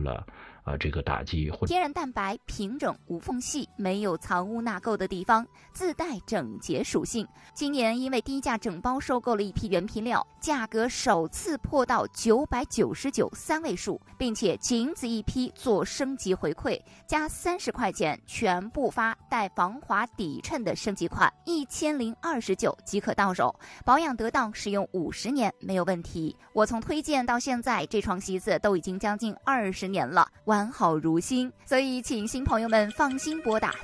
了这个打击。 天然蛋白平整无缝隙，没有藏污纳垢的地方，自带整洁属性。今年因为低价整包收购了一批原皮料，价格首次破到999三位数，并且仅此一批做升级回馈，加30块钱全部发带防滑底衬的升级款，1029即可到手，保养得当，使用50年没有问题。我从推荐到现在，这双席子都已经将近20年了，完好如新。所以请新朋友们放心拨打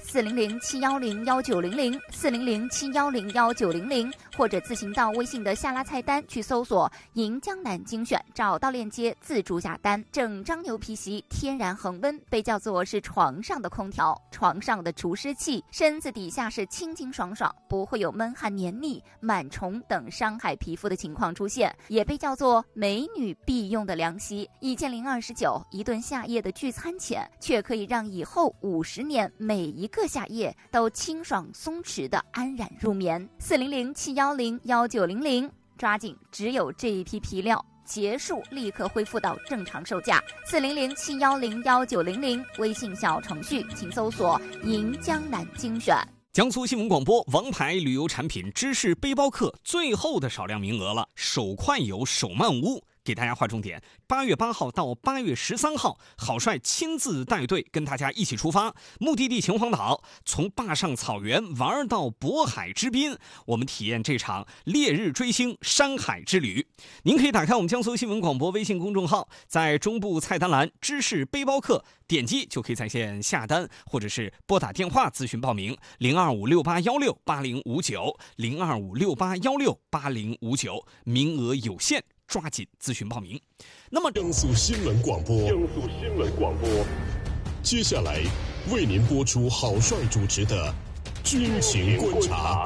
400-710-1900 或者自行到微信的下拉菜单去搜索银江南精选，找到链接自助下单。整张牛皮席天然恒温，被叫做是床上的空调，床上的除湿器，身子底下是清清爽爽，不会有闷汗黏腻、螨虫等伤害皮肤的情况出现，也被叫做美女必用的凉席。1029一顿夏夜的聚餐钱，却可以让以后50年每一个夏夜都清爽松弛的安然入眠。400-710-1900，抓紧，只有这一批皮料结束立刻恢复到正常售价。400-710-1900，微信小程序请搜索银江南精选。 江苏新闻广播王牌旅游产品芝士背包客最后的少量名额了，手快有，手慢无。给大家划重点，8月8号到8月13号，郝帅亲自带队跟大家一起出发，目的地秦皇岛，从坝上草原玩到渤海之滨，我们体验这场烈日追星山海之旅。您可以打开我们江苏新闻广播微信公众号，在中部菜单栏芝士背包客点击就可以在线下单，或者是拨打电话咨询报名，02568168059，02568168059，名额有限，抓紧咨询报名。那么江苏新闻广播，接下来为您播出郝帅主持的军情观察。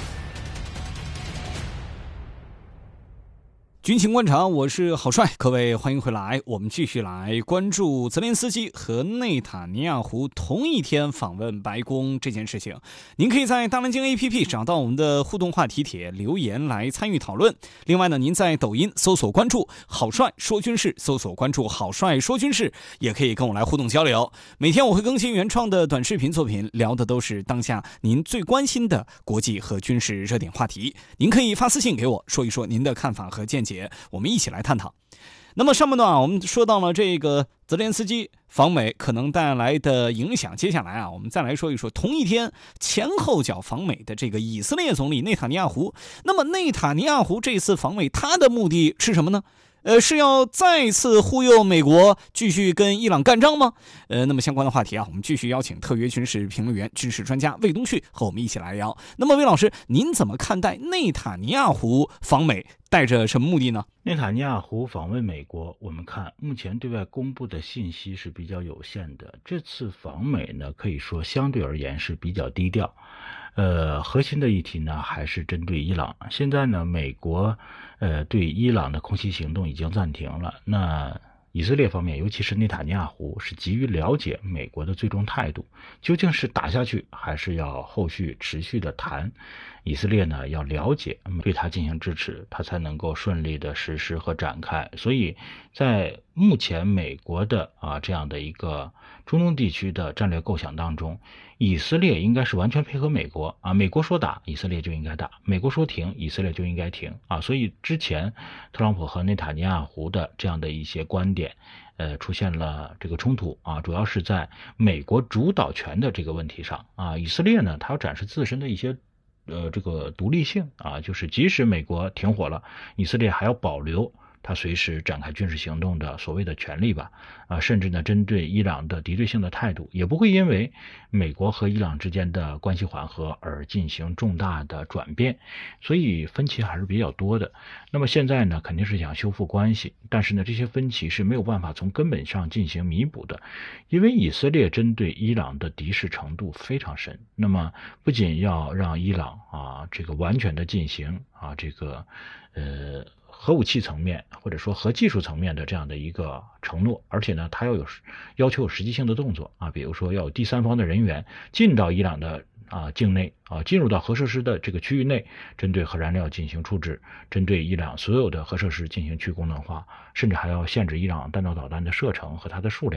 军情观察，我是郝帅，各位欢迎回来。我们继续来关注泽连斯基和内塔尼亚胡同一天访问白宫这件事情。您可以在大南京 APP 找到我们的互动话题帖留言来参与讨论。另外呢，您在抖音搜索关注郝帅说军事，搜索关注郝帅说军事，也可以跟我来互动交流。每天我会更新原创的短视频作品，聊的都是当下您最关心的国际和军事热点话题。您可以发私信给我，说一说您的看法和见解，我们一起来探讨。那么上半段我们说到了这个泽连斯基访美可能带来的影响，接下来我们再来说一说同一天前后脚访美的这个以色列总理内塔尼亚胡。那么内塔尼亚胡这次访美，他的目的是什么呢？是要再次忽悠美国继续跟伊朗干仗吗？那么相关的话题我们继续邀请特约军事评论员、军事专家魏东旭和我们一起来聊。那么魏老师，您怎么看待内塔尼亚胡访美，带着什么目的呢？ 内塔尼亚胡访问美国，我们看目前对外公布的信息是比较有限的。这次访美呢，可以说相对而言是比较低调。核心的议题呢还是针对伊朗。现在呢，美国对伊朗的空袭行动已经暂停了。那以色列方面，尤其是内塔尼亚胡，是急于了解美国的最终态度，究竟是打下去，还是要后续持续的谈。以色列呢要了解，对他进行支持，他才能够顺利的实施和展开。所以在目前美国的这样的一个中东地区的战略构想当中，以色列应该是完全配合美国美国说打，以色列就应该打；美国说停，以色列就应该停所以之前特朗普和内塔尼亚胡的这样的一些观点出现了这个冲突主要是在美国主导权的这个问题上以色列呢，它要展示自身的一些这个独立性就是即使美国停火了，以色列还要保留他随时展开军事行动的所谓的权利吧甚至呢针对伊朗的敌对性的态度，也不会因为美国和伊朗之间的关系缓和而进行重大的转变，所以分歧还是比较多的。那么现在呢，肯定是想修复关系，但是呢，这些分歧是没有办法从根本上进行弥补的，因为以色列针对伊朗的敌视程度非常深。那么不仅要让伊朗这个完全的进行这个核武器层面或者说核技术层面的这样的一个承诺，而且呢，它要求有实际性的动作比如说要有第三方的人员进到伊朗的境内进入到核设施的这个区域内，针对核燃料进行处置，针对伊朗所有的核设施进行去功能化，甚至还要限制伊朗弹道导弹的射程和它的数量。